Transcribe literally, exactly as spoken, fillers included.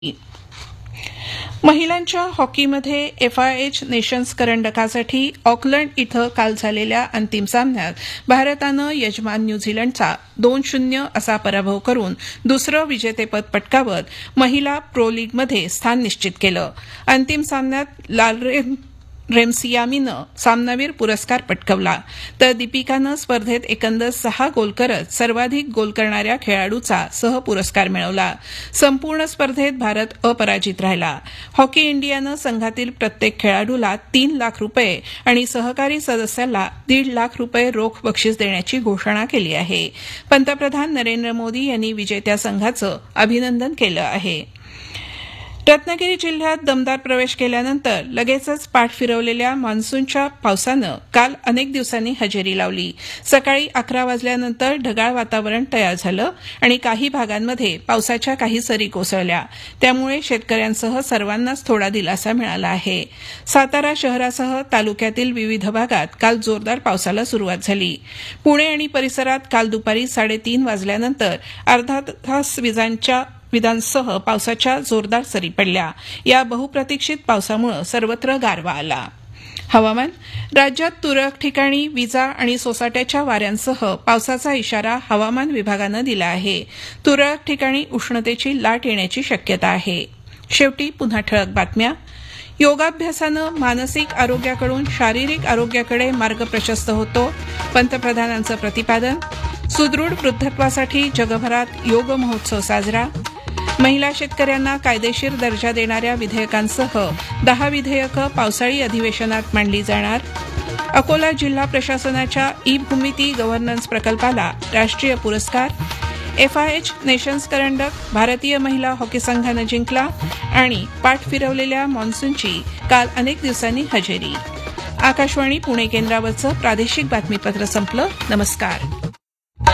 महिलांच्या हॉकीमध्ये FIH nations करंडकासाठी Auckland इथं काल झालेल्या अंतिम सामन्यात भारतानं यजमान न्यूझीलंडचा दोन शून्य असा पराभव करून दुसरं विजेतेपद पटकावत महिला प्रो लीगमध्ये स्थान निश्चित केलं. अंतिम सामन्यात लालरेन रेमसियामीनं सामनावीर पुरस्कार पटकावला तर दीपिकानं स्पर्धेत एकंदर सहा गोल करत सर्वाधिक गोल करणाऱ्या खेळाडूचा सहपुरस्कार मिळवला. संपूर्ण स्पर्धेत भारत अपराजित राहिला. हॉकी इंडियानं संघातील प्रत्येक खेळाडूला तीन लाख रुपये आणि सहकारी सदस्याला दीड लाख रुपये रोख बक्षीस देण्याची घोषणा केली आहे. पंतप्रधान नरेंद्र मोदी यांनी विजेत्या संघाचं अभिनंदन केलं आहे. रत्नागिरी जिल्ह्यात दमदार प्रवेश केल्यानंतर लगेचच पाठ फिरवलेल्या मान्सूनच्या पावसानं काल अनेक दिवसांनी हजेरी लावली. सकाळी अकरा वाजल्यानंतर ढगाळ वातावरण तयार झालं आणि काही भागांमध्ये पावसाच्या काही सरी कोसळल्या. त्यामुळे शेतकऱ्यांसह सर्वांनाच थोडा दिलासा मिळाला आहे. सातारा शहरासह तालुक्यातील विविध भागात काल जोरदार पावसाला सुरुवात झाली. पुणे आणि परिसरात काल दुपारी साडेतीन वाजल्यानंतर अर्धा तास विजांच्या विजांसह पावसाच्या जोरदार सरी पडल्या. या बहुप्रतीक्षित पावसामुळे सर्वत्र गारवा आला. हवामान. राज्यात तुरळक ठिकाणी विजा आणि सोसाट्याच्या वाऱ्यांसह पावसाचा इशारा हवामान विभागानं दिला आहे. तुरळक ठिकाणी उष्णतेची लाट येण्याची शक्यता आहे. शेवटी पुन्हा ठळक बातम्या. योगाभ्यासानं मानसिक आरोग्याकडून शारीरिक आरोग्याकडे मार्ग प्रशस्त होतो. पंतप्रधानांचं प्रतिपादन. सुदृढ वृद्धत्वासाठी जगभरात योग महोत्सव साजरा. महिला शेतकऱ्यांना कायदेशीर दर्जा देणाऱ्या विधेयकांसह दहा विधेयकं पावसाळी अधिवेशनात मांडली जाणार. अकोला जिल्हा प्रशासनाच्या ई भूमिती गव्हर्नन्स प्रकल्पाला राष्ट्रीय पुरस्कार. एफआयएच नेशन्स करंडक भारतीय महिला हॉकी संघानं जिंकला आणि पाठ फिरवलेल्या मान्सूनची काल अनेक दिवसांनी हजेरी. आकाशवाणी पुणे केंद्रावरचं प्रादेशिक बातमीपत्र संपलं. नमस्कार.